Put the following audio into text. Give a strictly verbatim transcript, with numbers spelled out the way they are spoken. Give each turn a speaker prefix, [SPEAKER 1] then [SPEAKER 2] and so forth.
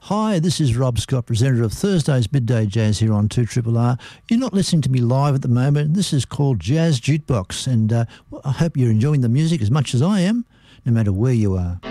[SPEAKER 1] Hi, this is Rob Scott, presenter of Thursday's Midday Jazz here on two R R R. You're not listening to me live at the moment. This is called Jazz Jukebox, and uh, I hope you're enjoying the music as much as I am, no matter where you are.